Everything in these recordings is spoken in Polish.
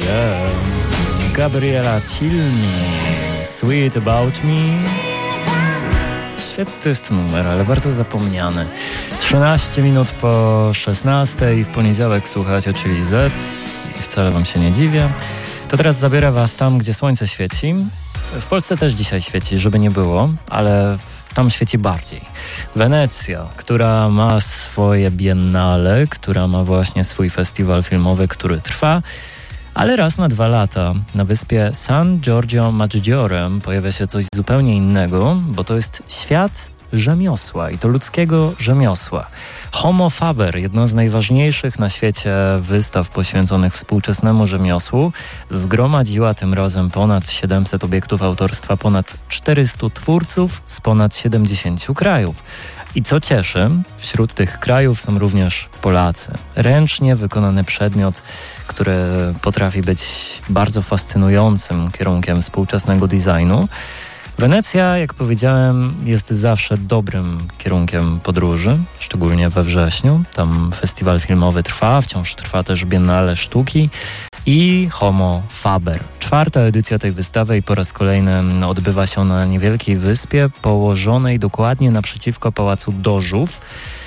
Gabriela Cilmi, Sweet About Me. Świetny to jest numer, ale bardzo zapomniany. 13 minut po 16 i w poniedziałek słuchacie, czyli Z i wcale wam się nie dziwię. To teraz zabiera was tam, gdzie słońce świeci. W Polsce też dzisiaj świeci, żeby nie było, ale tam świeci bardziej. Wenecja, która ma swoje biennale, która ma właśnie swój festiwal filmowy, który trwa, ale raz na 2 lata na wyspie San Giorgio Maggiore pojawia się coś zupełnie innego, bo to jest świat rzemiosła i to ludzkiego rzemiosła. Homo Faber, jedno z najważniejszych na świecie wystaw poświęconych współczesnemu rzemiosłu, zgromadziła tym razem ponad 700 obiektów autorstwa ponad 400 twórców z ponad 70 krajów. I co cieszy, wśród tych krajów są również Polacy. Ręcznie wykonany przedmiot, który potrafi być bardzo fascynującym kierunkiem współczesnego designu. Wenecja, jak powiedziałem, jest zawsze dobrym kierunkiem podróży, szczególnie we wrześniu. Tam festiwal filmowy trwa, wciąż trwa też Biennale Sztuki i Homo Faber. 4. edycja tej wystawy i po raz kolejny odbywa się na niewielkiej wyspie położonej dokładnie naprzeciwko Pałacu Dożów.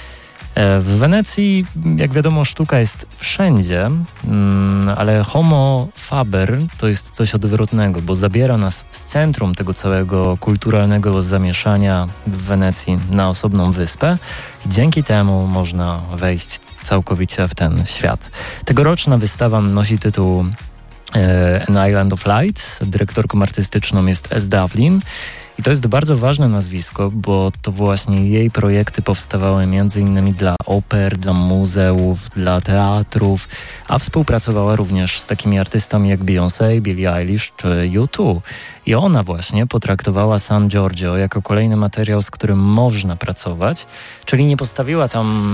W Wenecji, jak wiadomo, sztuka jest wszędzie, ale Homo Faber to jest coś odwrotnego, bo zabiera nas z centrum tego całego kulturalnego zamieszania w Wenecji na osobną wyspę i dzięki temu można wejść całkowicie w ten świat. Tegoroczna wystawa nosi tytuł An Island of Light. Dyrektorką artystyczną jest S. Devlin. I to jest bardzo ważne nazwisko, bo to właśnie jej projekty powstawały m.in. dla oper, dla muzeów, dla teatrów, a współpracowała również z takimi artystami jak Beyoncé, Billie Eilish czy U2. I ona właśnie potraktowała San Giorgio jako kolejny materiał, z którym można pracować, czyli nie postawiła tam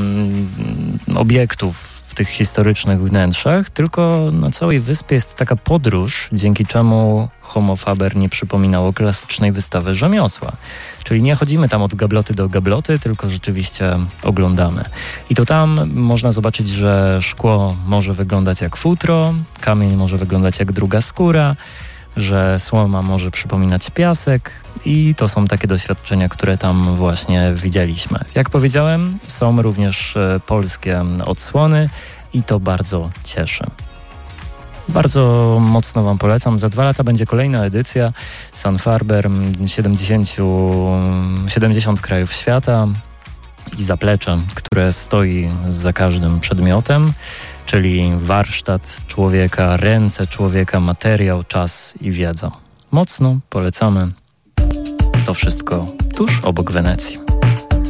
obiektów w tych historycznych wnętrzach, tylko na całej wyspie jest taka podróż, dzięki czemu Homo Faber nie przypominało klasycznej wystawy rzemiosła. Czyli nie chodzimy tam od gabloty do gabloty, tylko rzeczywiście oglądamy. I to tam można zobaczyć, że szkło może wyglądać jak futro, kamień może wyglądać jak druga skóra, że słoma może przypominać piasek i to są takie doświadczenia, które tam właśnie widzieliśmy. Jak powiedziałem, są również polskie odsłony i to bardzo cieszy. Bardzo mocno wam polecam. Za 2 lata będzie kolejna edycja San Faber, 70 krajów świata i zaplecze, które stoi za każdym przedmiotem, czyli warsztat człowieka, ręce człowieka, materiał, czas i wiedza. Mocno polecamy. To wszystko tuż obok Wenecji.